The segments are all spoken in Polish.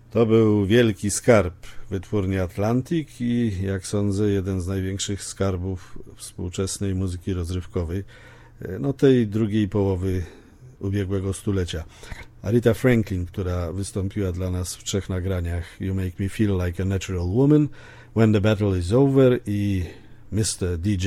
To był wielki skarb wytwórni Atlantic i, jak sądzę, jeden z największych skarbów współczesnej muzyki rozrywkowej, tej drugiej połowy ubiegłego stulecia. Aretha Franklin, która wystąpiła dla nas w 3 nagraniach: You Make Me Feel Like a Natural Woman, When the Battle is Over i Mr. DJ.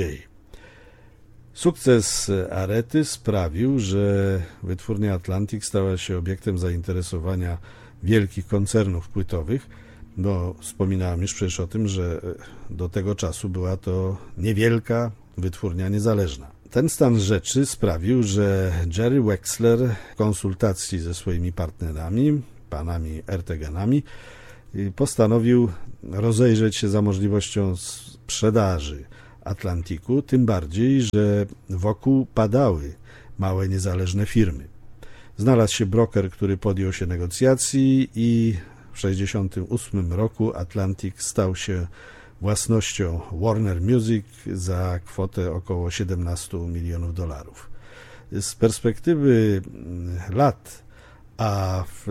Sukces Arety sprawił, że wytwórnia Atlantic stała się obiektem zainteresowania wielkich koncernów płytowych, bo wspominałem już przecież o tym, że do tego czasu była to niewielka wytwórnia niezależna. Ten stan rzeczy sprawił, że Jerry Wexler w konsultacji ze swoimi partnerami, panami Erteganami, postanowił rozejrzeć się za możliwością sprzedaży Atlantiku, tym bardziej, że wokół padały małe niezależne firmy. Znalazł się broker, który podjął się negocjacji i w 1968 roku Atlantic stał się własnością Warner Music za kwotę około $17 milionów. Z perspektywy lat, a w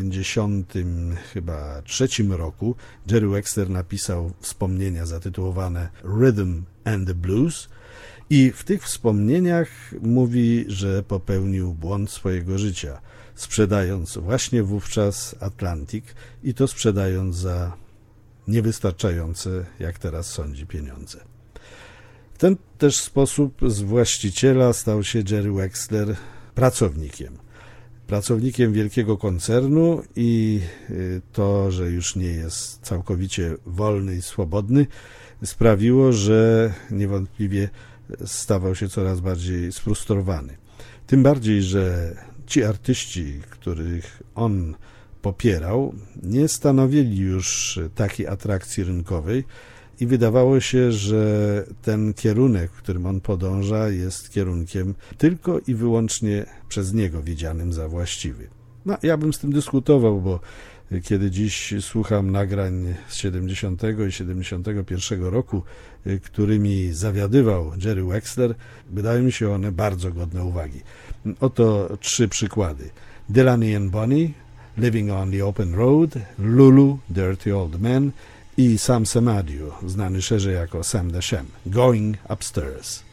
1993 roku Jerry Wexler napisał wspomnienia zatytułowane Rhythm and the Blues i w tych wspomnieniach mówi, że popełnił błąd swojego życia, sprzedając właśnie wówczas Atlantic i to sprzedając za niewystarczające, jak teraz sądzi, pieniądze. W ten też sposób z właściciela stał się Jerry Wexler pracownikiem wielkiego koncernu i to, że już nie jest całkowicie wolny i swobodny, sprawiło, że niewątpliwie stawał się coraz bardziej sfrustrowany. Tym bardziej, że ci artyści, których on popierał, nie stanowili już takiej atrakcji rynkowej i wydawało się, że ten kierunek, w którym on podąża, jest kierunkiem tylko i wyłącznie przez niego widzianym za właściwy. Ja bym z tym dyskutował, bo kiedy dziś słucham nagrań z 70 i 71 roku, którymi zawiadywał Jerry Wexler, wydają mi się one bardzo godne uwagi. Oto 3 przykłady. Delaney and Bonnie, Living on the Open Road, Lulu, Dirty Old Man i Sam Samadio, znany szerzej jako Sam the Sham, Going Upstairs.